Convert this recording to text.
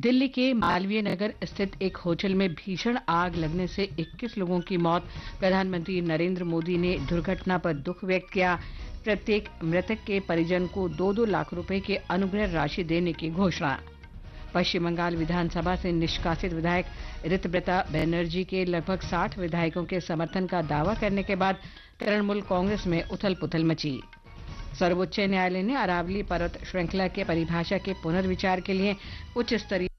दिल्ली के मालवीय नगर स्थित एक होटल में भीषण आग लगने से 21 लोगों की मौत। प्रधानमंत्री नरेंद्र मोदी ने दुर्घटना पर दुख व्यक्त किया। प्रत्येक मृतक के परिजन को 2-2 लाख रुपए की अनुग्रह राशि देने की घोषणा। पश्चिम बंगाल विधानसभा से निष्कासित विधायक ऋतव्रता बनर्जी के लगभग 60 विधायकों के समर्थन का दावा करने के बाद तृणमूल कांग्रेस में उथल-पुथल मची। सर्वोच्च न्यायालय ने अरावली पर्वत श्रृंखला के परिभाषा के पुनर्विचार के लिए उच्च स्तरीय